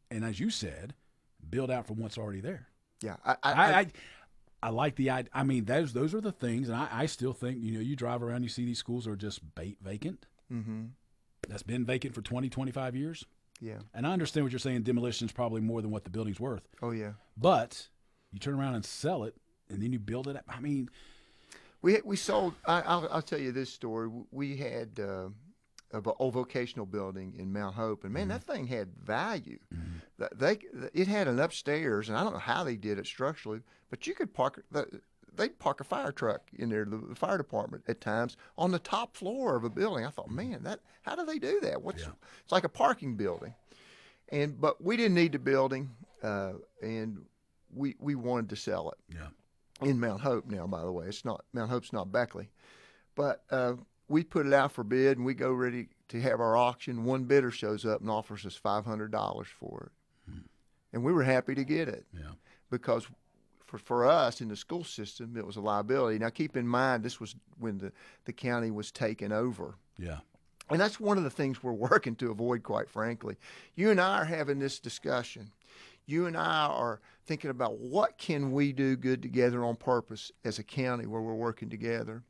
and as you said, build out from what's already there. Yeah, I like the idea. I mean, those are the things, and I still think, you drive around, you see these schools are just vacant. mm-hmm. That's been vacant for 20, 25 years. Yeah. And I understand what you're saying. Demolition is probably more than what the building's worth. Oh yeah. But you turn around and sell it, and then you build it up. I mean, we sold. I'll tell you this story. We had an old vocational building in Mount Hope, and man, that thing had value. It had an upstairs, and I don't know how they did it structurally, but you could park. They'd park a fire truck in there, the fire department at times, on the top floor of a building. I thought, man, how do they do that? It's like a parking building, but we didn't need the building, and we wanted to sell it. Yeah. In Mount Hope now, by the way, it's not Mount Hope's not Beckley, but we put it out for bid, and we go ready to have our auction. One bidder shows up and offers us $500 for it, and we were happy to get it. Yeah. Because for us in the school system, it was a liability. Now, keep in mind, this was when the county was taken over. Yeah. And that's one of the things we're working to avoid, quite frankly. You and I are having this discussion. You and I are thinking about what can we do good together on purpose as a county where we're working together.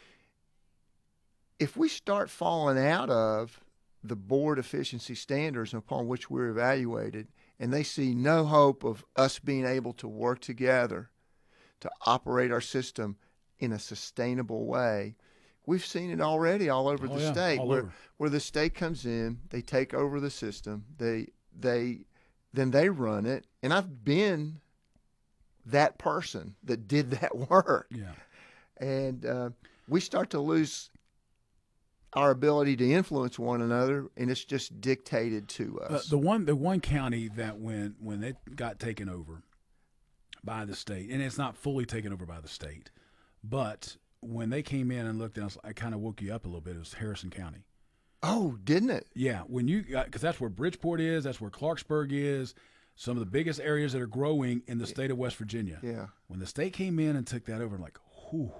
If we start falling out of the board efficiency standards upon which we're evaluated, and they see no hope of us being able to work together to operate our system in a sustainable way, we've seen it already all over the state, where the state comes in, they take over the system, then they run it, and I've been that person that did that work. Yeah. And we start to lose our ability to influence one another, and it's just dictated to us. The one county that when it got taken over by the state, and it's not fully taken over by the state, but when they came in and looked at us, I kind of woke you up a little bit. It was Harrison County. Oh, didn't it? Yeah, because that's where Bridgeport is, that's where Clarksburg is, some of the biggest areas that are growing in the state of West Virginia. Yeah. When the state came in and took that over, I'm like, whew.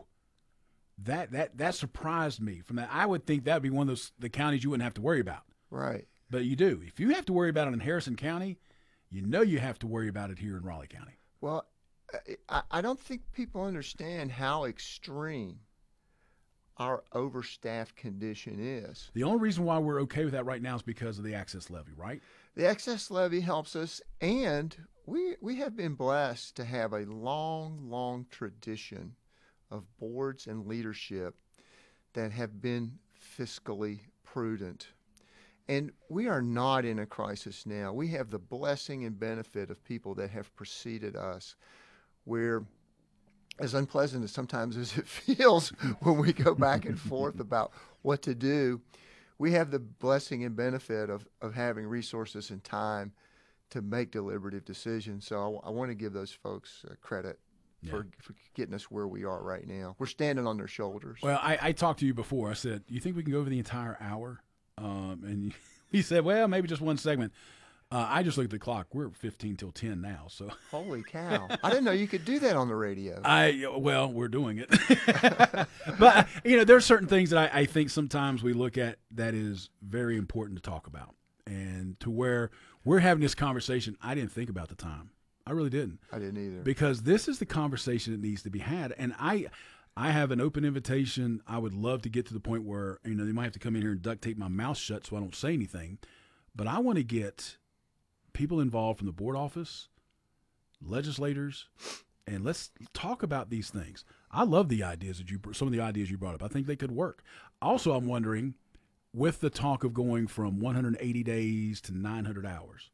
That surprised me. From that, I would think that'd be one of the counties you wouldn't have to worry about. Right. But you do. If you have to worry about it in Harrison County, you have to worry about it here in Raleigh County. Well, I don't think people understand how extreme our overstaffed condition is. The only reason why we're okay with that right now is because of the access levy, right? The excess levy helps us, and we have been blessed to have a long, long tradition of boards and leadership that have been fiscally prudent. And we are not in a crisis now. We have the blessing and benefit of people that have preceded us, where, as unpleasant as sometimes as it feels when we go back and forth about what to do, we have the blessing and benefit of having resources and time to make deliberative decisions. So I want to give those folks credit for getting us where we are right now. We're standing on their shoulders. Well, I talked to you before. I said, you think we can go over the entire hour? And he said, well, maybe just one segment. I just looked at the clock. We're 15 till 10 now. So holy cow. I didn't know you could do that on the radio. Well, we're doing it. But, there's certain things that I think sometimes we look at that is very important to talk about. And to where we're having this conversation, I didn't think about the time. I really didn't. I didn't either. Because this is the conversation that needs to be had. And I have an open invitation. I would love to get to the point where, they might have to come in here and duct tape my mouth shut so I don't say anything. But I want to get people involved from the board office, legislators, and let's talk about these things. I love the ideas some of the ideas you brought up. I think they could work. Also, I'm wondering, with the talk of going from 180 days to 900 hours,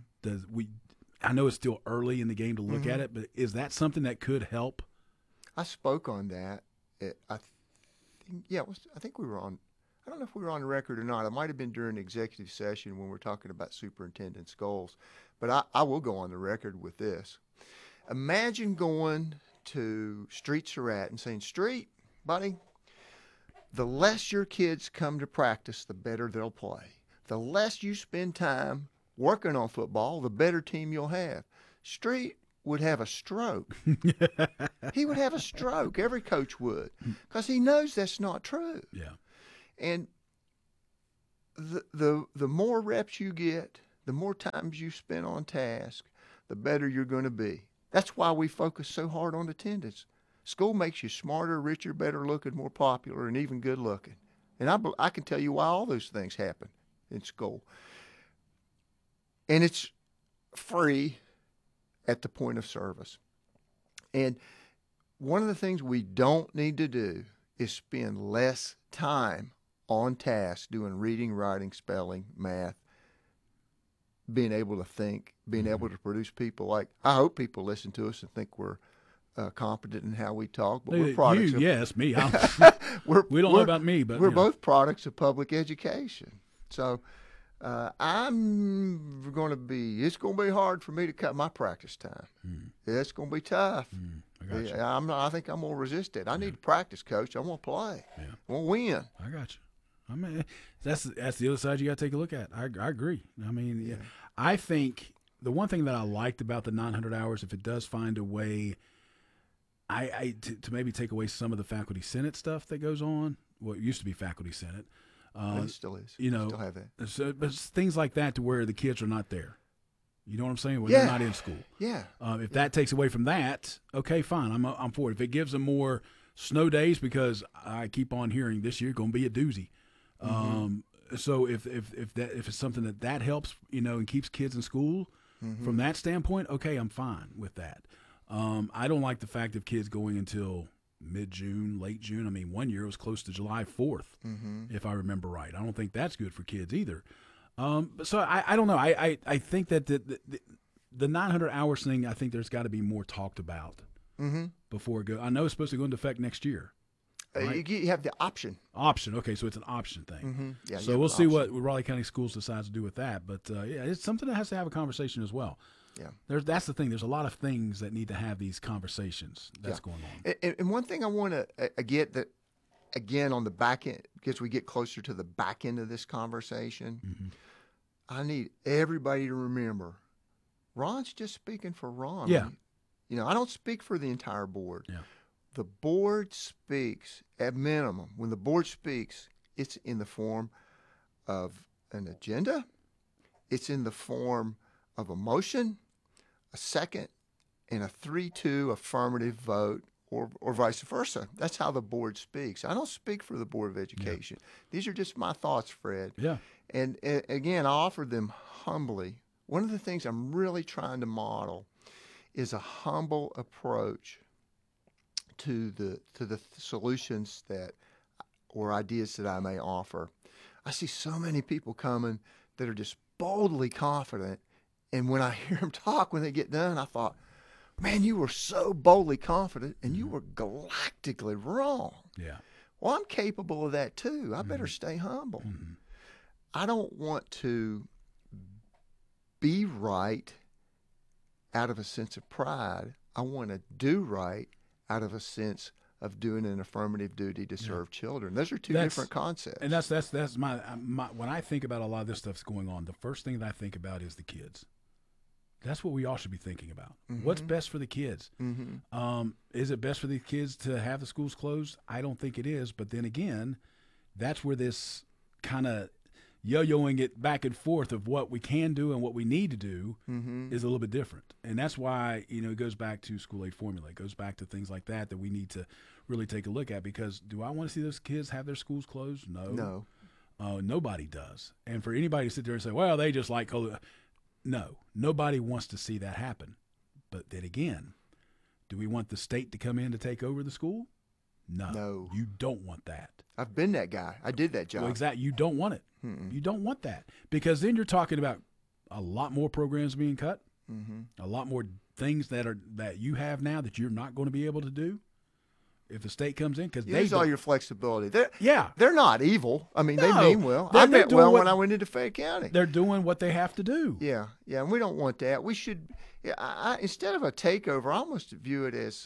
I know it's still early in the game to look at it, but is that something that could help? I spoke on that. I think we were on. I don't know if we were on the record or not. It might have been during executive session when we're talking about superintendent's goals. But I will go on the record with this. Imagine going to Street Surratt and saying, Street, buddy, the less your kids come to practice, the better they'll play. The less you spend time working on football, the better team you'll have. Street would have a stroke. He would have a stroke. Every coach would, because he knows that's not true. Yeah. And the more reps you get, the more times you spend on task, the better you're going to be. That's why we focus so hard on attendance. School makes you smarter, richer, better looking, more popular, and even good looking. And I can tell you why all those things happen in school. And it's free at the point of service. And one of the things we don't need to do is spend less time on task doing reading, writing, spelling, math, being able to think, being able to produce people like, I hope people listen to us and think we're competent in how we talk, but we're products. Yes, me. We don't know about me, but we're both products of public education. So it's going to be hard for me to cut my practice time. It's going to be tough. I got you. I think I'm going to resist it. I need to practice, coach. I want to play. Yeah. I want to win. I got you. I mean, that's the other side you got to take a look at. I agree. I mean, yeah. I think the one thing that I liked about the 900 hours, if it does find a way, to maybe take away some of the faculty senate stuff that goes on. Well, it used to be faculty senate. It still is. You know, still have that. So, but it's things like that to where the kids are not there. You know what I'm saying? When they're not in school. Yeah. If that takes away from that, okay, fine. I'm for it. If it gives them more snow days, because I keep on hearing this year going to be a doozy. So if it's something that helps, and keeps kids in school from that standpoint, okay, I'm fine with that. I don't like the fact of kids going until mid-June, late June. I mean, one year it was close to July 4th, if I remember right. I don't think that's good for kids either. So I don't know. I think that the 900 hours thing, I think there's got to be more talked about before it goes. I know it's supposed to go into effect next year. Right? You have the option. Okay, so it's an option thing. Yeah, so we'll see what Raleigh County Schools decides to do with that. But yeah, it's something that has to have a conversation as well. Yeah, that's the thing. There's a lot of things that need to have these conversations that's going on. And one thing I want to get that, again, on the back end, because we get closer to the back end of this conversation, I need everybody to remember, Ron's just speaking for Ron. Yeah. I don't speak for the entire board. Yeah. The board speaks at minimum. When the board speaks, it's in the form of an agenda. It's in the form of a motion, a second, and a 3-2 affirmative vote, or vice versa. That's how the board speaks. I don't speak for the Board of Education. Yeah. These are just my thoughts, Fred. Yeah. And again, I offer them humbly. One of the things I'm really trying to model is a humble approach to the solutions or ideas that I may offer. I see so many people coming that are just boldly confident, and when I hear them talk, when they get done, I thought, man, you were so boldly confident, and you were galactically wrong. Yeah. Well, I'm capable of that too. I better stay humble. I don't want to be right out of a sense of pride. I want to do right out of a sense of doing an affirmative duty to serve children. Those are two different concepts. And that's my when I think about a lot of this stuff's going on, the first thing that I think about is the kids. That's what we all should be thinking about. What's best for the kids? Is it best for the kids to have the schools closed? I don't think it is. But then again, that's where this kind of yo-yoing it back and forth of what we can do and what we need to do is a little bit different. And that's why, it goes back to school aid formula. It goes back to things like that we need to really take a look at, because do I want to see those kids have their schools closed? No. Nobody does. And for anybody to sit there and say, well, they just like – no, nobody wants to see that happen. But then again, do we want the state to come in to take over the school? No. You don't want that. I've been that guy. I did that job. Well, exactly. You don't want it. You don't want that, because then you're talking about a lot more programs being cut, a lot more things that you have now that you're not going to be able to do if the state comes in, because use all your flexibility. They're not evil. I mean, No, they mean well. they're I meant doing well what- when I went into Fayette County. they're doing what they have to do. Yeah, and we don't want that. We should, instead of a takeover, I almost view it as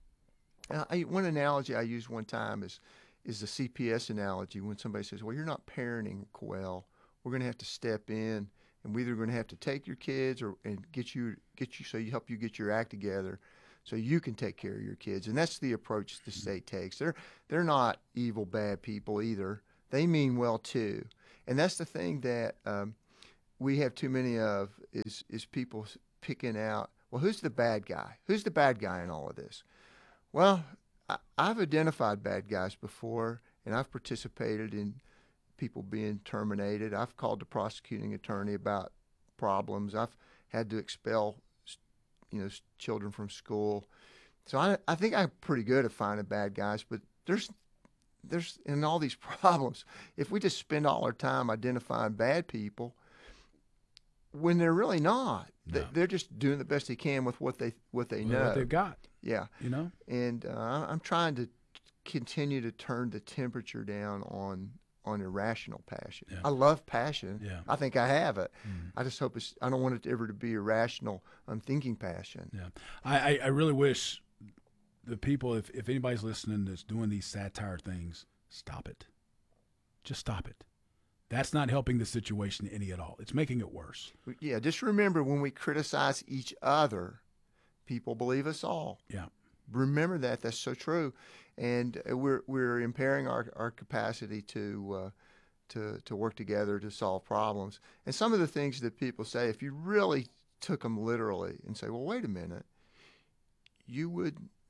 one analogy I used one time is the CPS analogy. When somebody says, well, you're not parenting well, we're going to have to step in, and we're either going to have to take your kids and get you so you help you get your act together so you can take care of your kids. And that's the approach the state takes. They're not evil, bad people either. They mean well too. And that's the thing that we have too many of is people picking out, well, who's the bad guy? Who's the bad guy in all of this? Well, I've identified bad guys before, and I've participated in people being terminated. I've called the prosecuting attorney about problems. I've had to expel, children from school. So I think I'm pretty good at finding bad guys, but there's in all these problems, if we just spend all our time identifying bad people when they're really not, No. they're just doing the best they can with what they know. What they've got. Yeah. And I'm trying to continue to turn the temperature down on irrational passion. Yeah. I love passion. Yeah. I think I have it. Mm. I just hope I don't want it ever to be irrational, unthinking passion. Yeah. I really wish the people, if anybody's listening that's doing these satire things, stop it. Just stop it. That's not helping the situation any at all. It's making it worse. Yeah, just remember when we criticize each other, people believe us all. Yeah. Remember that. That's so true. And we're impairing our capacity to work together to solve problems. And some of the things that people say, if you really took them literally and say, well, wait a minute, you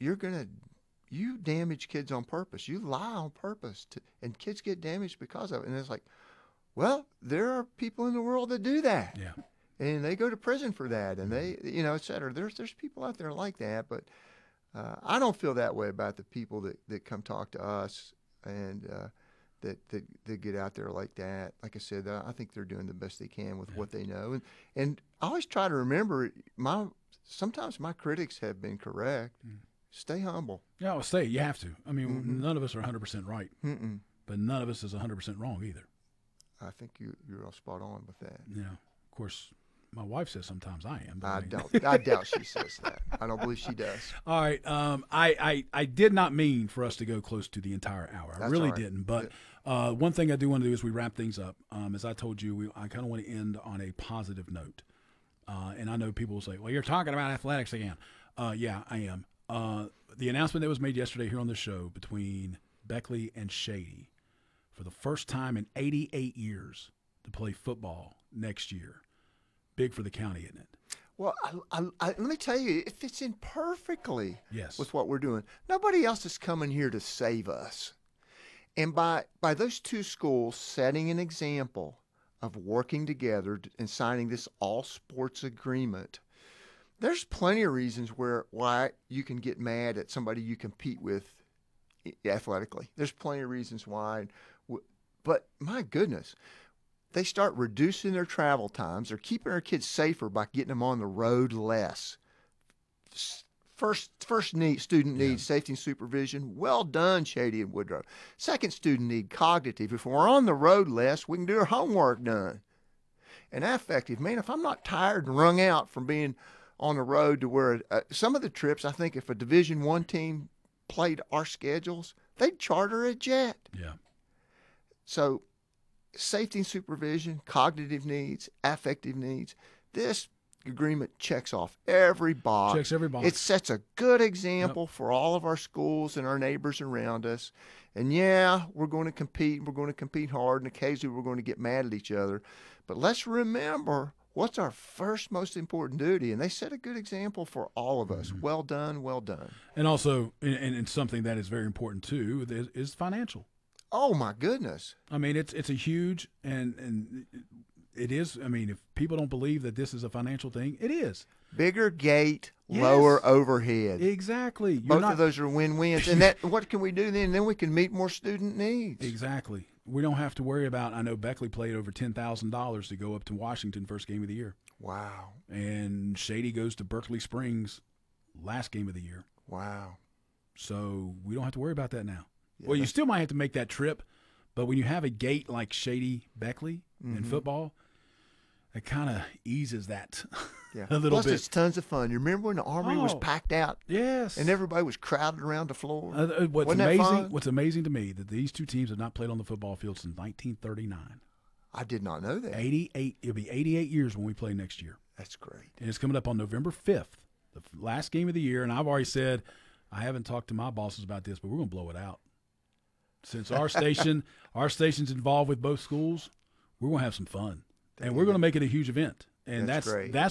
damage kids on purpose. You lie on purpose, and kids get damaged because of it. And it's like, well, there are people in the world that do that. Yeah. And they go to prison for that, and they, et cetera. There's people out there like that, but I don't feel that way about the people that come talk to us and that get out there like that. Like I said, I think they're doing the best they can with what they know, and I always try to remember sometimes my critics have been correct. Stay humble. Yeah, well, you have to. I mean, none of us are 100% right, but none of us is 100% wrong either. I think you're all spot on with that. Yeah, of course, my wife says sometimes I am. But I doubt she says that. I don't believe she does. All right. I did not mean for us to go close to the entire hour. I really didn't. But one thing I do want to do as we wrap things up, as I told you, I kind of want to end on a positive note. And I know people will say, well, you're talking about athletics again. Yeah, I am. The announcement that was made yesterday here on the show between Beckley and Shady for the first time in 88 years to play football next year. Big for the county, isn't it? Well, let me tell you, it fits in perfectly Yes. with what we're doing. Nobody else is coming here to save us. And by those two schools setting an example of working together and signing this all-sports agreement, there's plenty of reasons why you can get mad at somebody you compete with athletically. There's plenty of reasons why. But my goodness, they start reducing their travel times. They're keeping our kids safer by getting them on the road less. First student need, safety and supervision. Well done, Shady and Woodrow. Second student need, cognitive. If we're on the road less, we can do our homework done. And affective, man, if I'm not tired and wrung out from being on the road to where some of the trips, I think if a Division I team played our schedules, they'd charter a jet. Yeah. So safety and supervision, cognitive needs, affective needs, this agreement checks off every box. Checks every box. It sets a good example for all of our schools and our neighbors around us. And yeah, we're going to compete. We're going to compete hard, and occasionally we're going to get mad at each other. But let's remember what's our first most important duty, and they set a good example for all of us. Well done, well done. And also, and something that is very important too, is financial. Oh my goodness! I mean, it's a huge and it is. I mean, if people don't believe that this is a financial thing, it is. Bigger gate, lower overhead. Exactly. Both of those are win-wins. And what can we do then? Then we can meet more student needs. Exactly. We don't have to worry about. I know Beckley played over $10,000 to go up to Washington first game of the year. Wow. And Shady goes to Berkeley Springs last game of the year. Wow. So we don't have to worry about that now. Yeah, well, you still might have to make that trip, but when you have a gate like Shady Beckley in football, it kind of eases that a little Plus, bit. it's tons of fun. You remember when the Armory was packed out? Yes. And everybody was crowded around the floor? What's amazing to me that these two teams have not played on the football field since 1939. I did not know that. 88. It'll be 88 years when we play next year. That's great. And it's coming up on November 5th, the last game of the year. And I've already said, I haven't talked to my bosses about this, but we're going to blow it out. Since our station's involved with both schools, we're going to have some fun. and we're going to make it a huge event. And That's great. that's